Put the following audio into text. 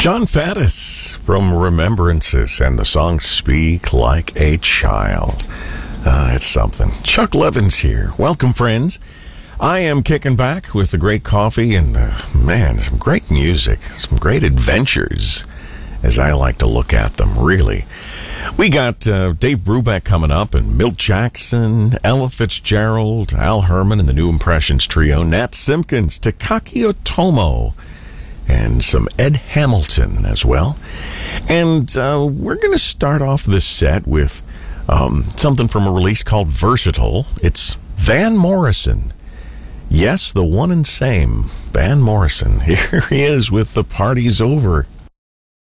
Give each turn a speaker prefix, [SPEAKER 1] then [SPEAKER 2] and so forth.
[SPEAKER 1] John Faddis from Remembrances and the song Speak Like a Child. It's something. Chuck Levins here. Welcome, friends. I am kicking back with the great coffee and, some great music, some great adventures, as I like to look at them, really. We got Dave Brubeck coming up, and Milt Jackson, Ella Fitzgerald, Al Herman and the New Impressions Trio, Nat Simpkins, Takaki Otomo, and some Ed Hamilton as well. And we're going to start off this set with something from a release called Versatile. It's Van Morrison. Yes, the one and same Van Morrison. Here he is with The Party's Over.